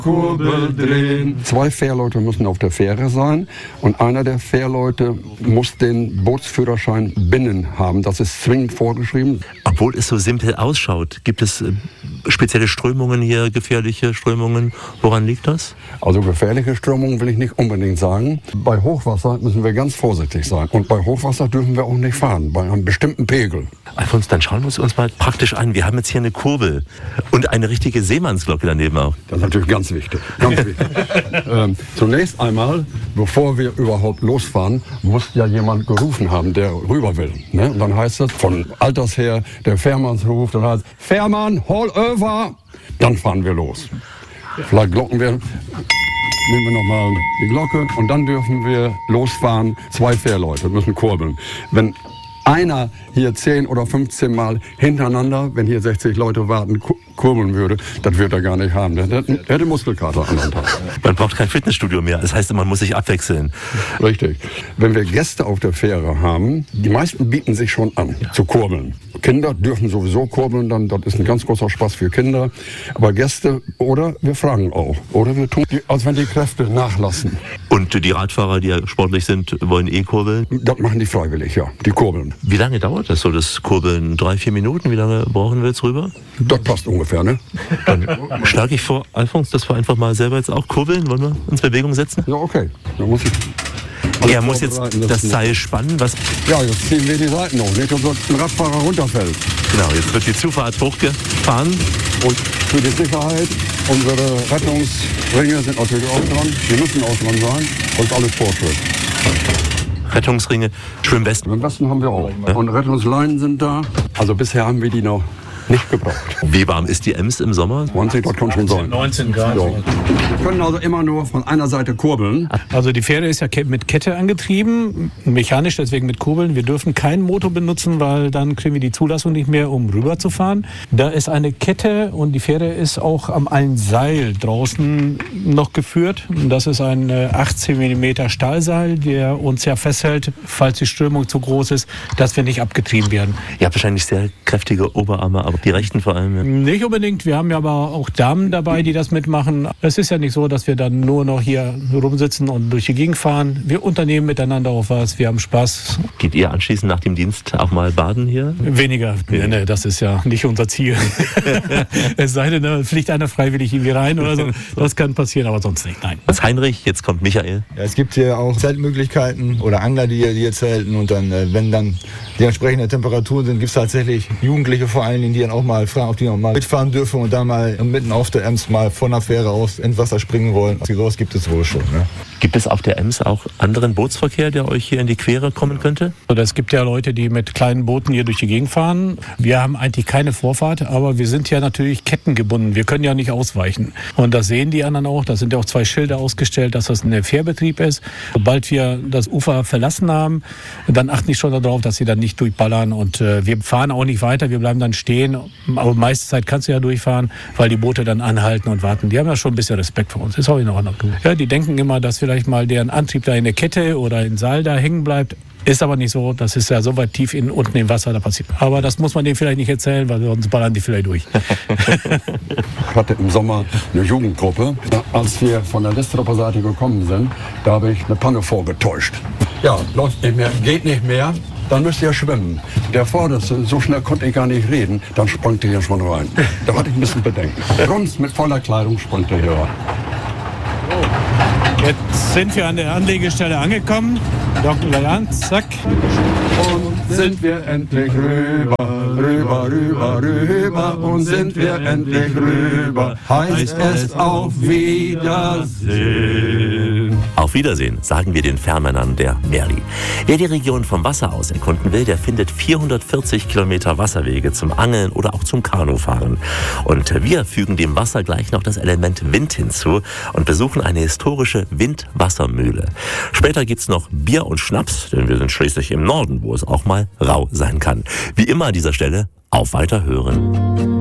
Kurbel drehen. 2 Fährleute müssen auf der Fähre sein und einer der Fährleute muss den Bootsführerschein binnen haben. Das ist zwingend vorgeschrieben. Obwohl es so simpel ausschaut, gibt es spezielle Strömungen hier, gefährliche Strömungen? Woran liegt das? Also gefährliche Strömungen will ich nicht unbedingt sagen. Bei Hochwasser müssen wir ganz vorsichtig sein. Und bei Hochwasser dürfen wir auch nicht fahren, bei einem bestimmten Pegel. Alfons, dann schauen wir uns mal praktisch an. Wir haben jetzt hier eine Kurbel und eine richtige Seemannsglocke daneben auch. Das ist natürlich ganz wichtig. Ganz wichtig. Zunächst einmal, bevor wir überhaupt losfahren, muss ja jemand gerufen haben, der rüber will. Ne? Und dann heißt es von Alters her, der Fährmannsruf, dann heißt Fährmann, hol over. Dann fahren wir los. Vielleicht glocken wir. Nehmen wir nochmal die Glocke und dann dürfen wir losfahren. 2 Fährleute müssen kurbeln. Wenn einer hier 10 oder 15 Mal hintereinander, wenn hier 60 Leute warten, kurbeln würde, das würde er gar nicht haben. Der hätte Muskelkater an den Tag. Man braucht kein Fitnessstudio mehr. Das heißt, man muss sich abwechseln. Richtig. Wenn wir Gäste auf der Fähre haben, die meisten bieten sich schon an, zu kurbeln. Kinder dürfen sowieso kurbeln, dann, das ist ein ganz großer Spaß für Kinder. Aber Gäste, oder wir fragen auch. Oder wir tun, als wenn die Kräfte nachlassen. Und die Radfahrer, die ja sportlich sind, wollen kurbeln? Das machen die freiwillig, ja. Die kurbeln. Wie lange dauert das so, das Kurbeln? 3-4 Minuten? Wie lange brauchen wir jetzt rüber? Das passt ungefähr, ne? Dann schlage ich vor, Alfons, dass wir einfach mal selber jetzt auch kurbeln. Wollen wir uns in Bewegung setzen? Ja, okay. Dann muss ich er muss jetzt das Seil spannen. Was? Ja, jetzt ziehen wir die Seiten hoch, nicht, dass ein Radfahrer runterfällt. Genau, jetzt wird die Zufahrt hochgefahren. Und für die Sicherheit, unsere Rettungsringe sind natürlich auch dran. Die müssen auch dran sein. Das ist alles Vorschrift. Rettungsringe, Schwimmwesten. Schwimmwesten haben wir auch. Ja. Und Rettungsleinen sind da. Also bisher haben wir die noch nicht gebraucht. Wie warm ist die Ems im Sommer? 20, das kann schon sein. 19 Grad. Ja. Wir können also immer nur von einer Seite kurbeln. Also die Fähre ist ja mit Kette angetrieben, mechanisch, deswegen mit Kurbeln. Wir dürfen keinen Motor benutzen, weil dann kriegen wir die Zulassung nicht mehr, um rüber zu fahren. Da ist eine Kette und die Fähre ist auch am einen Seil draußen noch geführt. Das ist ein 18 mm Stahlseil, der uns ja festhält, falls die Strömung zu groß ist, dass wir nicht abgetrieben werden. Ihr habt wahrscheinlich sehr kräftige Oberarme, aber die rechten vor allem. Ja. Nicht unbedingt. Wir haben ja aber auch Damen dabei, die das mitmachen. Es ist ja nicht so, dass wir dann nur noch hier rumsitzen und durch die Gegend fahren. Wir unternehmen miteinander auch was. Wir haben Spaß. Geht ihr anschließend nach dem Dienst auch mal baden hier? Weniger. Nee, das ist ja nicht unser Ziel. Es sei denn, da fliegt einer freiwillig irgendwie rein oder so. Das kann passieren, aber sonst nicht. Nein. Jetzt Heinrich, jetzt kommt Michael. Ja, es gibt hier auch Zeltmöglichkeiten oder Angler, die hier zelten. Und dann, wenn dann die entsprechenden Temperaturen sind, gibt es tatsächlich Jugendliche vor allen Dingen, die dann auch mal fragen, ob die noch mal mitfahren dürfen und da mal mitten auf der Ems mal von der Fähre aus ins Wasser springen wollen. Sowas gibt es wohl schon. Ne? Gibt es auf der Ems auch anderen Bootsverkehr, der euch hier in die Quere kommen könnte? Es gibt ja Leute, die mit kleinen Booten hier durch die Gegend fahren. Wir haben eigentlich keine Vorfahrt, aber wir sind ja natürlich kettengebunden. Wir können ja nicht ausweichen. Und das sehen die anderen auch. Da sind ja auch 2 Schilder ausgestellt, dass das ein Fährbetrieb ist. Sobald wir das Ufer verlassen haben, dann achten die schon darauf, dass sie dann nicht durchballern. Und wir fahren auch nicht weiter. Wir bleiben dann stehen. Aber meiste Zeit kannst du ja durchfahren, weil die Boote dann anhalten und warten. Die haben ja schon ein bisschen Respekt vor uns. Ist auch in Ordnung. Ja, die denken immer, dass vielleicht mal deren Antrieb da in der Kette oder ein Seil da hängen bleibt. Ist aber nicht so. Das ist ja so weit tief unten im Wasser, da passiert. Aber das muss man denen vielleicht nicht erzählen, weil sonst ballern die vielleicht durch. Ich hatte im Sommer eine Jugendgruppe. Als wir von der Listropper Seite gekommen sind, da habe ich eine Panne vorgetäuscht. Ja, läuft nicht mehr, geht nicht mehr. Dann müsst ihr schwimmen. Der Vorderste, so schnell konnte ich gar nicht reden, dann sprang der hier schon rein. Da hatte ich ein bisschen Bedenken. Rums mit voller Kleidung sprang der hier rein. Jetzt sind wir an der Anlegestelle angekommen. Docken wir an, zack. Und sind wir endlich rüber, rüber, rüber, rüber. Und sind wir endlich rüber, heißt es auf Wiedersehen. Auf Wiedersehen, sagen wir den Fährmännern der Merli. Wer die Region vom Wasser aus erkunden will, der findet 440 Kilometer Wasserwege zum Angeln oder auch zum Kanufahren. Und wir fügen dem Wasser gleich noch das Element Wind hinzu und besuchen eine historische Windwassermühle. Später gibt's noch Bier und Schnaps, denn wir sind schließlich im Norden, wo es auch mal rau sein kann. Wie immer an dieser Stelle, auf Weiterhören.